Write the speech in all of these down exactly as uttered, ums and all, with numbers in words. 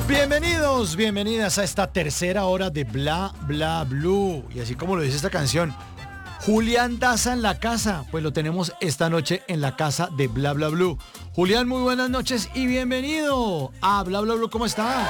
Bienvenidos, bienvenidas a esta tercera hora de Bla Bla Blue. Y así como lo dice esta canción, Julián Daza en la casa, pues lo tenemos esta noche en la casa de Bla Bla Blue. Julián, muy buenas noches y bienvenido a Bla Bla Blue. ¿Cómo está?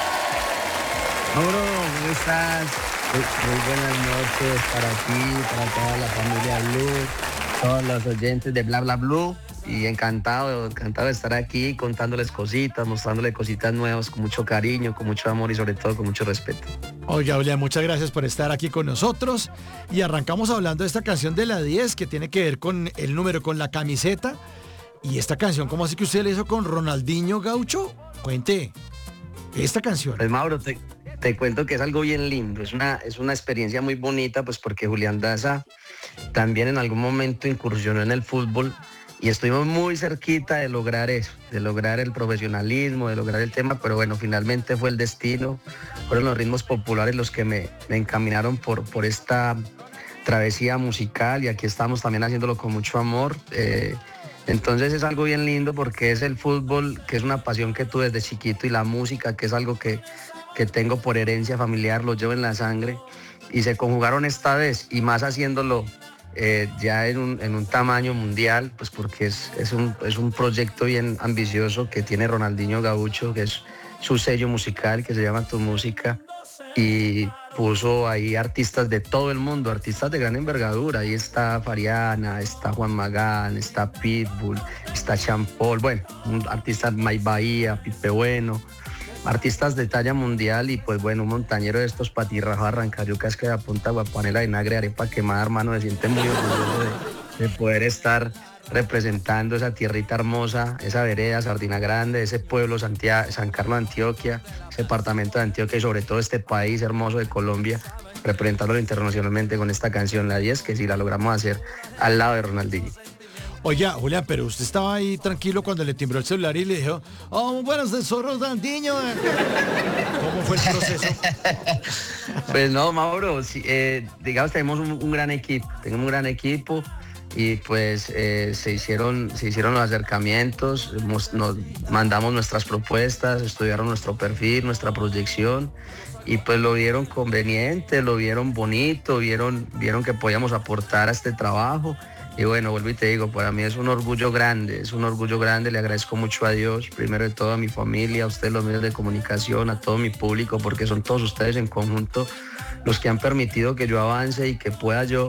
Mauro, ¿cómo estás? Muy, muy buenas noches para ti, para toda la familia Blue, todos los oyentes de Bla Bla Blue. Y encantado, encantado de estar aquí contándoles cositas, mostrándoles cositas nuevas con mucho cariño, con mucho amor y sobre todo con mucho respeto. Oiga, Julián, muchas gracias por estar aquí con nosotros. Y arrancamos hablando de esta canción de la diez que tiene que ver con el número, con la camiseta. Y esta canción, ¿cómo así que usted la hizo con Ronaldinho Gaucho? Cuente, esta canción. Pues Mauro, te, te cuento que es algo bien lindo, es una, es una experiencia muy bonita, pues porque Julián Daza también en algún momento incursionó en el fútbol. Y estuvimos muy cerquita de lograr eso, de lograr el profesionalismo, de lograr el tema, pero bueno, finalmente fue el destino, fueron los ritmos populares los que me, me encaminaron por, por esta travesía musical y aquí estamos también haciéndolo con mucho amor. Eh, entonces es algo bien lindo porque es el fútbol, que es una pasión que tuve desde chiquito y la música, que es algo que, que tengo por herencia familiar, lo llevo en la sangre y se conjugaron esta vez y más haciéndolo Eh, ya en un, en un tamaño mundial, pues porque es, es, un, es un proyecto bien ambicioso que tiene Ronaldinho Gaucho, que es su sello musical, que se llama Tu Música, y puso ahí artistas de todo el mundo, artistas de gran envergadura. Ahí está Fariana, está Juan Magán, está Pitbull, está Sean Paul, bueno, un artista May Bahía, Pipe Bueno, artistas de talla mundial y pues bueno, un montañero de estos patirrajos arrancayucas que apunta guapanela, vinagre, arepa quemada, hermano, me siente muy orgulloso de, de poder estar representando esa tierrita hermosa, esa vereda, Sardina Grande, ese pueblo Santiago, San Carlos de Antioquia, ese departamento de Antioquia y sobre todo este país hermoso de Colombia, representándolo internacionalmente con esta canción, la diez, que si la logramos hacer al lado de Ronaldinho. Oiga, Julián, pero usted estaba ahí tranquilo cuando le timbró el celular y le dijo, oh, buenas de zorro Ronaldinho. ¿Cómo fue el proceso? Pues no, Mauro, sí, eh, digamos, tenemos un, un gran equipo, tenemos un gran equipo y pues eh, se, hicieron, se hicieron los acercamientos, nos, nos mandamos nuestras propuestas, estudiaron nuestro perfil, nuestra proyección y pues lo vieron conveniente, lo vieron bonito, vieron, vieron que podíamos aportar a este trabajo. Y bueno, vuelvo y te digo, para mí es un orgullo grande, es un orgullo grande, le agradezco mucho a Dios, primero de todo a mi familia, a ustedes los medios de comunicación, a todo mi público, porque son todos ustedes en conjunto los que han permitido que yo avance y que pueda yo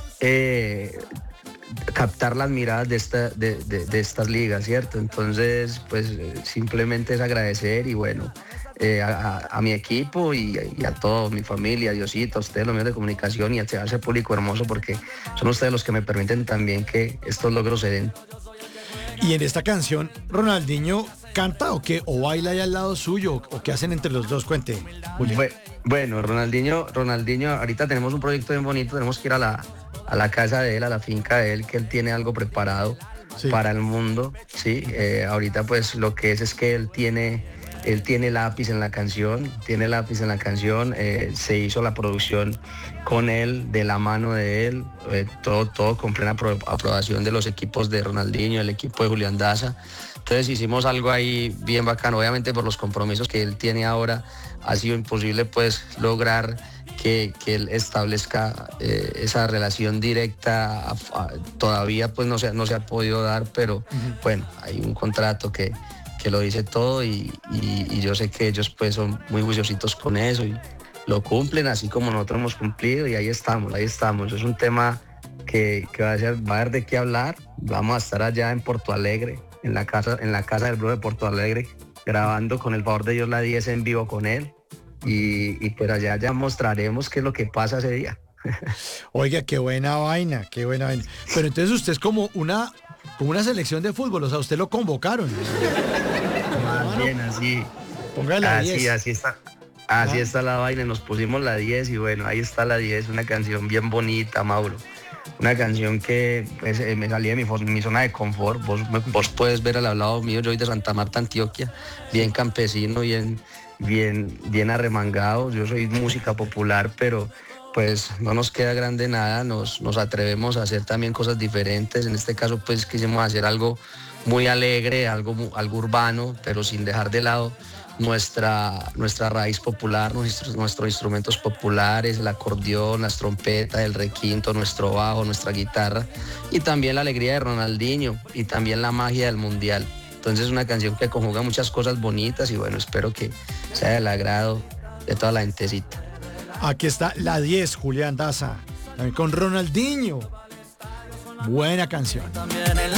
eh, captar las miradas de, esta, de, de, de estas ligas, ¿cierto? Entonces, pues simplemente es agradecer y bueno, Eh, a, a mi equipo y, y a toda mi familia, a Diosito, a ustedes los medios de comunicación y a ese público hermoso porque son ustedes los que me permiten también que estos logros se den. Y en esta canción, ¿Ronaldinho canta o qué? ¿O baila ahí al lado suyo? ¿O qué hacen entre los dos? Cuente, Julián. Bueno, Ronaldinho, Ronaldinho, ahorita tenemos un proyecto bien bonito, tenemos que ir a la, a la casa de él, a la finca de él, que él tiene algo preparado sí. para el mundo, ¿sí? Eh, ahorita pues lo que es es que él tiene... Él tiene lápiz en la canción, tiene lápiz en la canción, eh, se hizo la producción con él, de la mano de él, eh, todo, todo con plena apro- aprobación de los equipos de Ronaldinho, el equipo de Julián Daza. Entonces hicimos algo ahí bien bacano, obviamente por los compromisos que él tiene ahora, ha sido imposible pues lograr que, que él establezca eh, esa relación directa, a, a, todavía pues no se, no se ha podido dar, pero uh-huh. bueno, hay un contrato que... que lo dice todo y, y, y yo sé que ellos pues son muy juiciositos con eso y lo cumplen así como nosotros hemos cumplido y ahí estamos, ahí estamos. Es un tema que, que va, a ser, va a haber de qué hablar. Vamos a estar allá en Porto Alegre, en la casa, en la casa del Blue de Porto Alegre, grabando con el favor de Dios la diez en vivo con él y, y pues allá ya mostraremos qué es lo que pasa ese día. Oiga, qué buena vaina, qué buena vaina. Pero entonces usted es como una... como una selección de fútbol, o sea, usted lo convocaron. Más bien, así. Póngale la así, diez. Así está. Así ah. está la vaina, nos pusimos la diez y bueno, ahí está la diez, una canción bien bonita, Mauro. Una canción que pues, eh, me salía de mi, mi zona de confort. Vos, vos puedes ver al lado mío, yo soy de Santa Marta, Antioquia, bien campesino, bien, bien, bien arremangado. Yo soy música popular, pero pues no nos queda grande nada, nos, nos atrevemos a hacer también cosas diferentes. En este caso pues quisimos hacer algo muy alegre, algo, algo urbano, pero sin dejar de lado nuestra, nuestra raíz popular, nuestros, nuestros instrumentos populares, el acordeón, las trompetas, el requinto, nuestro bajo, nuestra guitarra, y también la alegría de Ronaldinho y también la magia del mundial. Entonces es una canción que conjuga muchas cosas bonitas y bueno, espero que sea del agrado de toda la gentecita. Aquí está la diez, Julián Daza, también con Ronaldinho. Buena canción.